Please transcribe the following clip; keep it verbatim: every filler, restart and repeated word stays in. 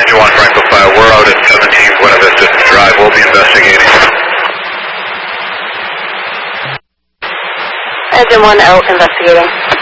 Engine one, Franco Fire, we're out at seventeen Buena Vista Drive. We'll be investigating. Engine one out, investigating.